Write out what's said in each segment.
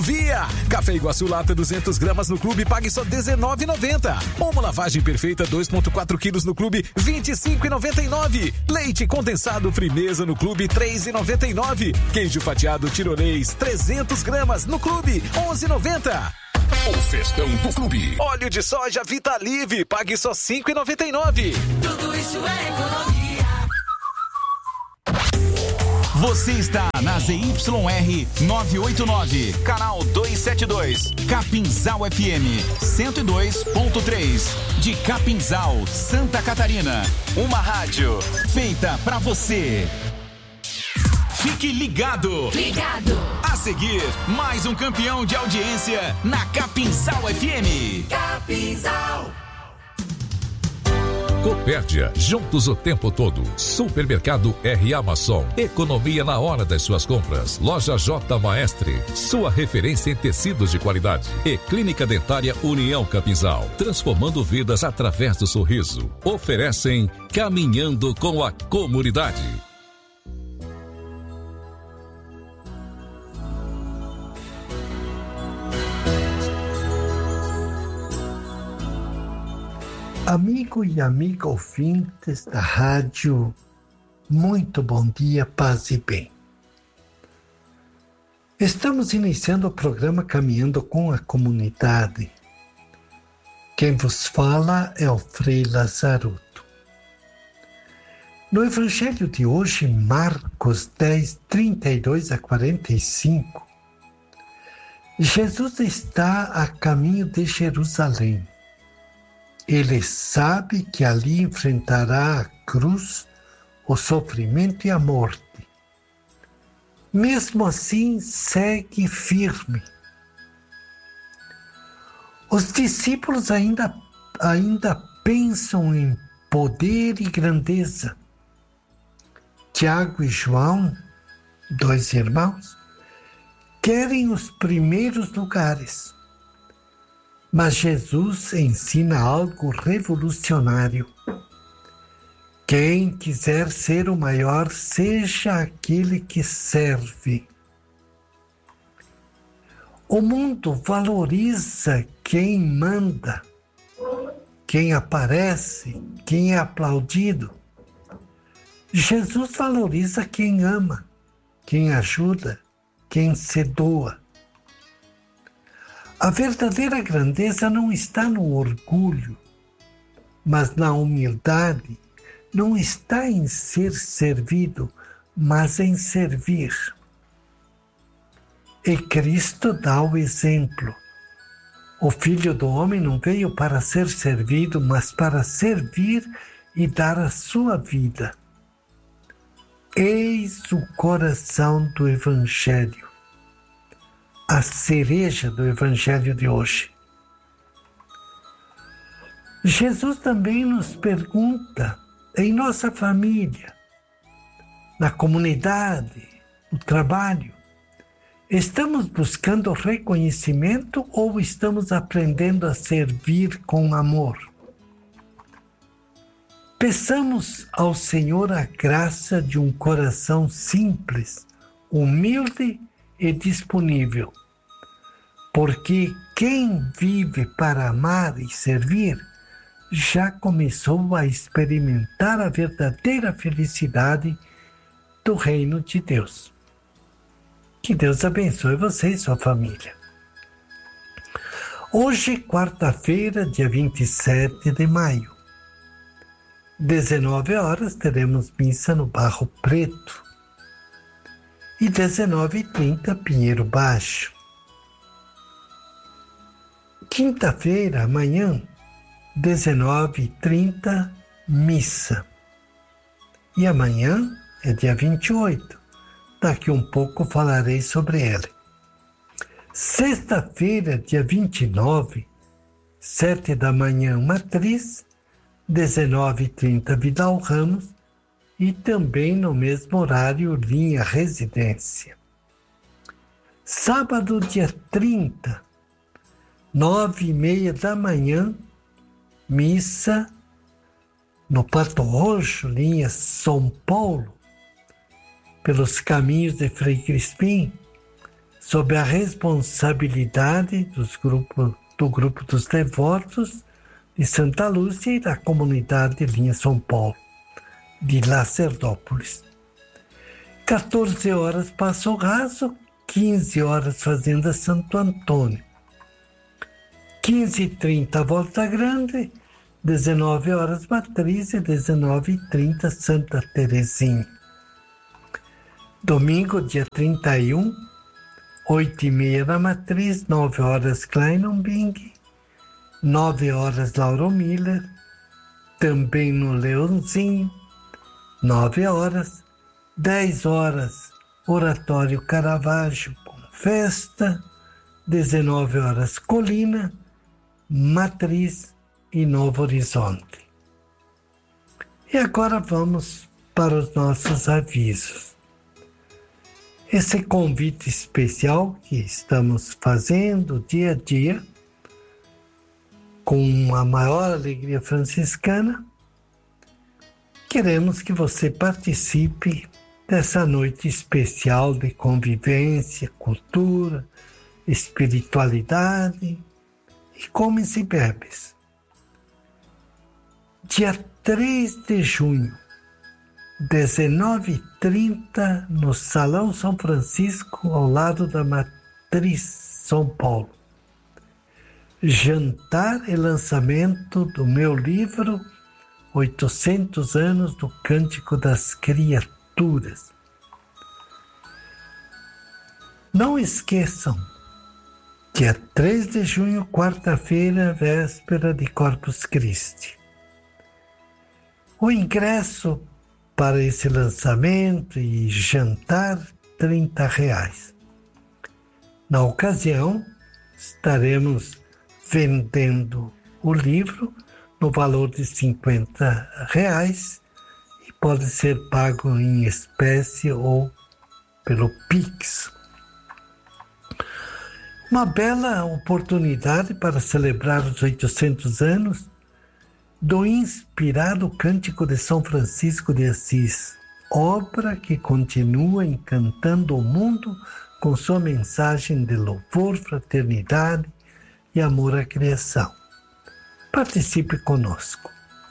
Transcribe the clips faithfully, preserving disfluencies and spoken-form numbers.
Via! Café Iguaçu lata duzentas gramas no clube, pague só dezenove reais e noventa centavos. Uma lavagem perfeita dois vírgula quatro quilos no clube, vinte e cinco reais e noventa e nove centavos. Leite condensado Frimeza no clube, três reais e noventa e nove centavos. Queijo fatiado Tirolês, trezentas gramas no clube, onze reais e noventa centavos. O festão do clube. Óleo de soja Vitalive, pague só cinco reais e noventa e nove centavos. Tudo isso é economia. Você está na Z Y R novecentos e oitenta e nove, canal duzentos e setenta e dois, Capinzal F M cento e dois ponto três, de Capinzal, Santa Catarina. Uma rádio feita pra você. Fique ligado. Ligado. A seguir, mais um campeão de audiência na Capinzal F M. Capinzal. Copérdia, juntos o tempo todo. Supermercado R Amazon, economia na hora das suas compras. Loja J Maestre, sua referência em tecidos de qualidade. E Clínica Dentária União Capinzal, transformando vidas através do sorriso. Oferecem Caminhando com a Comunidade. Amigo e amiga ouvintes da rádio, muito bom dia, paz e bem. Estamos iniciando o programa Caminhando com a Comunidade. Quem vos fala é o Frei Lazaruto. No Evangelho de hoje, Marcos dez, trinta e dois a quarenta e cinco, Jesus está a caminho de Jerusalém. Ele sabe que ali enfrentará a cruz, o sofrimento e a morte. Mesmo assim, segue firme. Os discípulos ainda, ainda pensam em poder e grandeza. Tiago e João, dois irmãos, querem os primeiros lugares. Mas Jesus ensina algo revolucionário. Quem quiser ser o maior, seja aquele que serve. O mundo valoriza quem manda, quem aparece, quem é aplaudido. Jesus valoriza quem ama, quem ajuda, quem se doa. A verdadeira grandeza não está no orgulho, mas na humildade. Não está em ser servido, mas em servir. E Cristo dá o exemplo. O Filho do Homem não veio para ser servido, mas para servir e dar a sua vida. Eis o coração do Evangelho. A cereja do Evangelho de hoje. Jesus também nos pergunta, em nossa família, na comunidade, no trabalho, estamos buscando reconhecimento ou estamos aprendendo a servir com amor? Peçamos ao Senhor a graça de um coração simples, humilde e disponível. Porque quem vive para amar e servir já começou a experimentar a verdadeira felicidade do reino de Deus. Que Deus abençoe você e sua família. Hoje, quarta-feira, dia vinte e sete de maio, dezenove horas, teremos missa no Barro Preto e dezenove e trinta, Pinheiro Baixo. Quinta-feira, amanhã, dezenove e trinta, missa. E amanhã é dia vinte e oito. Daqui um pouco falarei sobre ele. Sexta-feira, dia vinte e nove, sete da manhã, matriz, dezenove e trinta, Vidal Ramos, e também no mesmo horário, linha residência. Sábado, dia trinta, nove e meia da manhã, missa no Pato Roxo, linha São Paulo, pelos caminhos de Frei Crispim, sob a responsabilidade dos grupos, do grupo dos devotos de Santa Lúcia e da comunidade de Linha São Paulo, de Lacerdópolis. quatorze horas Passo Raso, quinze horas Fazenda Santo Antônio. quinze e trinta Volta Grande, dezenove horas Matriz e dezenove e trinta Santa Terezinha. Domingo, dia trinta e um, oito e meia na Matriz, nove horas Kleinenbing, nove horas Lauro Miller, também no Leãozinho, nove horas, dez horas Oratório Caravaggio com festa, dezenove horas Colina, Matriz e Novo Horizonte. E agora vamos para os nossos avisos. Esse convite especial que estamos fazendo dia a dia, com a maior alegria franciscana, queremos que você participe dessa noite especial de convivência, cultura, espiritualidade e comes e bebes. Dia três de junho, dezenove e trinta, no Salão São Francisco, ao lado da Matriz São Paulo. Jantar e lançamento do meu livro oitocentos anos do Cântico das Criaturas. Não esqueçam, dia três de junho, quarta-feira, véspera de Corpus Christi. O ingresso para esse lançamento e jantar, trinta reais. Na ocasião, estaremos vendendo o livro no valor de cinquenta reais e pode ser pago em espécie ou pelo Pix. Uma bela oportunidade para celebrar os oitocentos anos do inspirado Cântico de São Francisco de Assis, obra que continua encantando o mundo com sua mensagem de louvor, fraternidade e amor à criação. Participe conosco.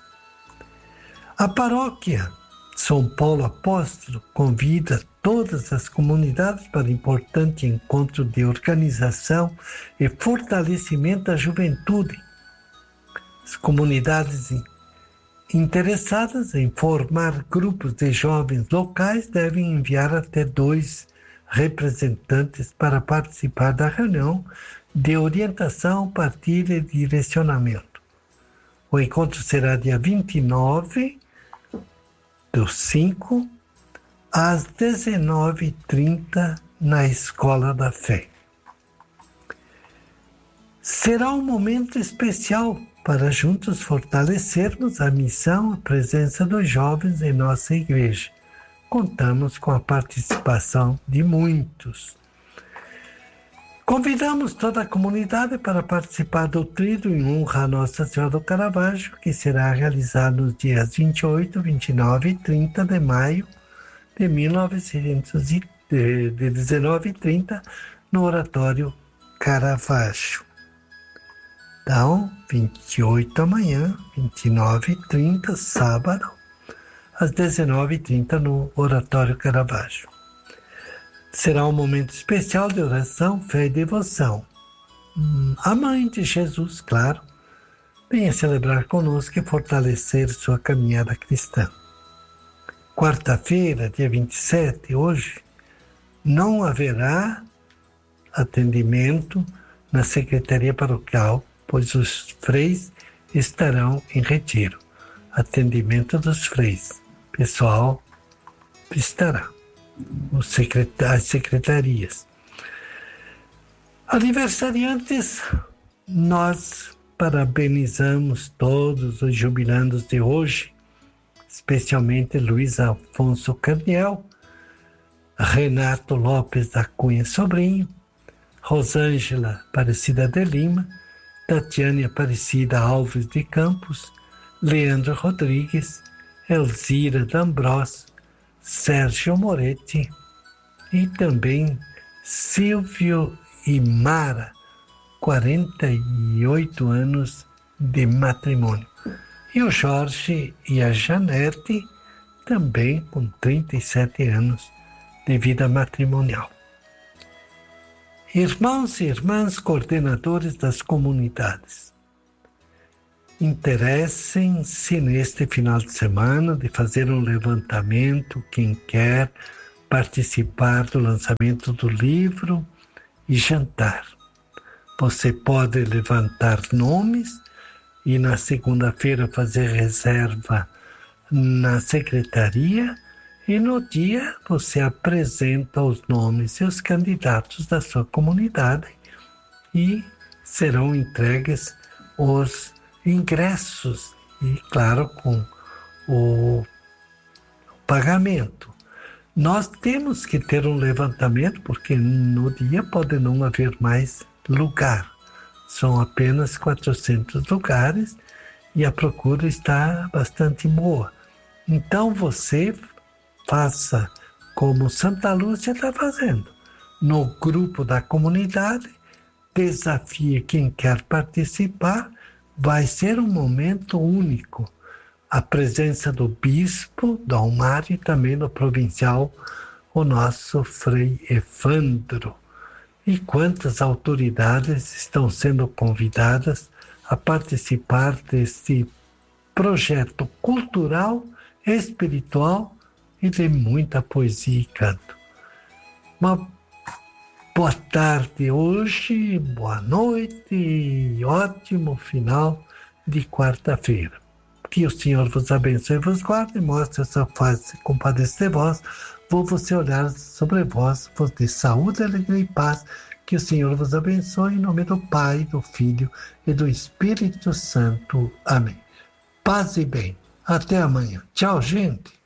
A paróquia São Paulo Apóstolo convida todas as comunidades para o importante encontro de organização e fortalecimento da juventude. As comunidades interessadas em formar grupos de jovens locais devem enviar até dois representantes para participar da reunião de orientação, partilha e direcionamento. O encontro será dia vinte e nove do cinco às dezenove e trinta na Escola da Fé. Será um momento especial para juntos fortalecermos a missão, a presença dos jovens em nossa igreja. Contamos com a participação de muitos. Convidamos toda a comunidade para participar do tríduo em honra a Nossa Senhora do Caravaggio, que será realizado nos dias vinte e oito, vinte e nove e trinta de maio de mil novecentos e dezenove e trinta no Oratório Caravaggio. Então, vinte e oito amanhã, vinte e nove e trinta, sábado, às dezenove e trinta no Oratório Caravaggio. Será um momento especial de oração, fé e devoção. A Mãe de Jesus, claro, venha celebrar conosco e fortalecer sua caminhada cristã. Quarta-feira, dia vinte e sete, hoje, não haverá atendimento na Secretaria Paroquial, pois os freis estarão em retiro. Atendimento dos freis. Pessoal estará. As secretarias. Aniversariantes, nós parabenizamos todos os jubilandos de hoje, especialmente Luiz Afonso Carniel, Renato Lopes da Cunha Sobrinho, Rosângela Aparecida de Lima, Tatiane Aparecida Alves de Campos, Leandro Rodrigues, Elzira D'Ambrós, Sérgio Moretti e também Silvio e Mara, quarenta e oito anos de matrimônio. E o Jorge e a Janete, também com trinta e sete anos de vida matrimonial. Irmãos e irmãs coordenadores das comunidades, interessem-se neste final de semana de fazer um levantamento, quem quer participar do lançamento do livro e jantar. Você pode levantar nomes e na segunda-feira fazer reserva na secretaria e no dia você apresenta os nomes e os candidatos da sua comunidade e serão entregues os ingressos e, claro, com o pagamento. Nós temos que ter um levantamento porque no dia pode não haver mais lugar. São apenas quatrocentos lugares e a procura está bastante boa. Então você faça como Santa Lúcia está fazendo. No grupo da comunidade, desafie quem quer participar. Vai ser um momento único. A presença do bispo, Dom Mário, e também do provincial, o nosso Frei Evandro. E quantas autoridades estão sendo convidadas a participar desse projeto cultural, espiritual e de muita poesia e canto. Uma boa tarde hoje, boa noite e ótimo final de quarta-feira. Que o Senhor vos abençoe e vos guarde e mostre a sua face e compadeça de vós. Vou você olhar sobre vós, vos dê saúde, alegria e paz. Que o Senhor vos abençoe em nome do Pai, do Filho e do Espírito Santo. Amém. Paz e bem. Até amanhã. Tchau, gente.